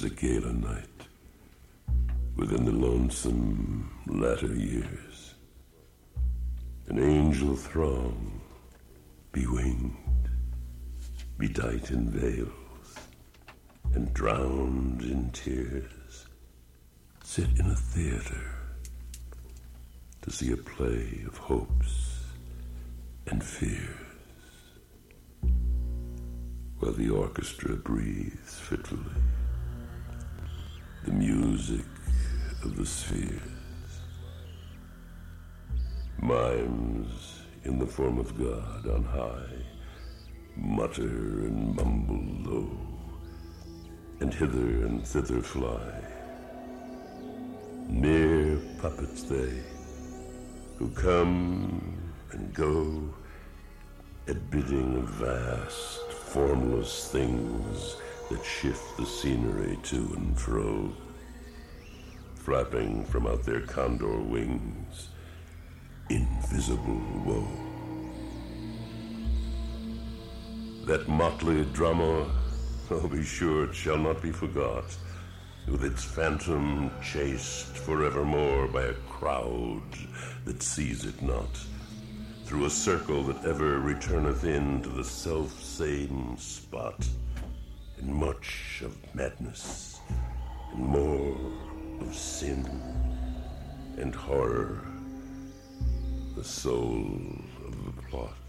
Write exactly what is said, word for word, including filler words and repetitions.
was a gala night within the lonesome latter years. An angel throng, bewinged, bedight in veils, and drowned in tears, sit in a theater to see a play of hopes and fears, while the orchestra breathes fitfully the music of the spheres. Mimes in the form of God on high mutter and mumble low, and hither and thither fly. Mere puppets they, who come and go at bidding of vast, formless things that shift the scenery to and fro, flapping from out their condor wings invisible woe. That motley drama, oh, be sure it shall not be forgot, with its phantom chased forevermore by a crowd that sees it not, through a circle that ever returneth in to the self-same spot, and much of madness, and more of sin and horror, the soul of the plot.